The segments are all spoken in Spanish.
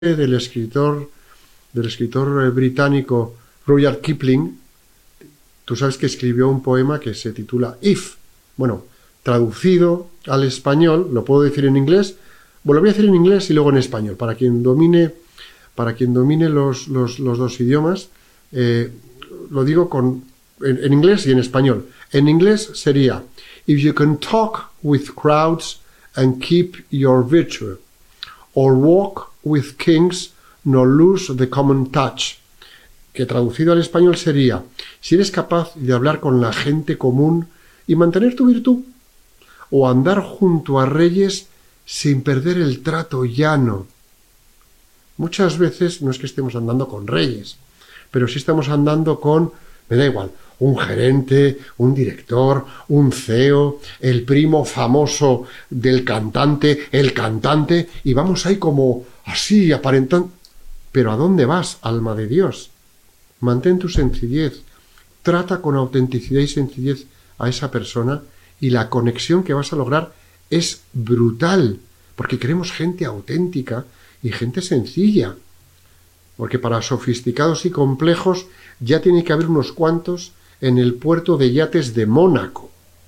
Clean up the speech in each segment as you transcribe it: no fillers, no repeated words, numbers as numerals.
del escritor británico Rudyard Kipling. Tú sabes que escribió un poema que se titula If. Bueno, traducido al español, lo puedo decir en inglés. Bueno, lo voy a decir en inglés y luego en español. Para quien domine los dos idiomas, lo digo en inglés y en español. En inglés sería: If you can talk with crowds and keep your virtue, or walk with kings, nor lose the common touch. Que traducido al español sería: si eres capaz de hablar con la gente común y mantener tu virtud, o andar junto a reyes sin perder el trato llano. Muchas veces no es que estemos andando con reyes, pero sí estamos andando con, me da igual, un gerente, un director, un CEO, el primo famoso del cantante, el cantante, y vamos ahí como así, aparentando. Pero ¿a dónde vas, alma de Dios? Mantén tu sencillez, trata con autenticidad y sencillez a esa persona y la conexión que vas a lograr es brutal, porque queremos gente auténtica y gente sencilla, porque para sofisticados y complejos ya tiene que haber unos cuantos en el puerto de yates de Mónaco.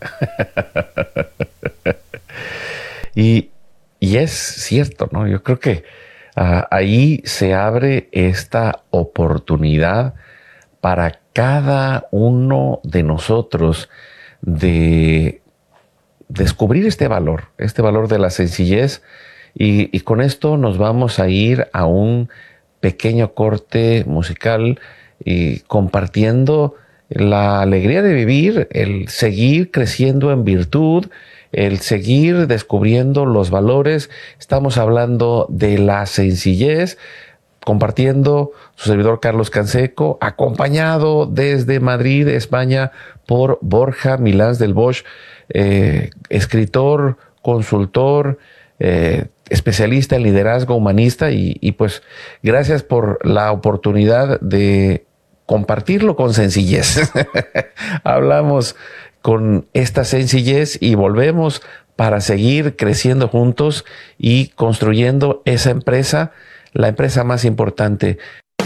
Y es cierto, ¿no? Yo creo que ahí se abre esta oportunidad para cada uno de nosotros de descubrir este valor de la sencillez. Y con esto nos vamos a ir a un pequeño corte musical y compartiendo la alegría de vivir, el seguir creciendo en virtud, el seguir descubriendo los valores. Estamos hablando de la sencillez, compartiendo su servidor Carlos Canseco, acompañado desde Madrid, España, por Borja Milans del Bosch, escritor, consultor, especialista en liderazgo humanista y pues gracias por la oportunidad de compartirlo con sencillez. Hablamos con esta sencillez y volvemos para seguir creciendo juntos y construyendo esa empresa, la empresa más importante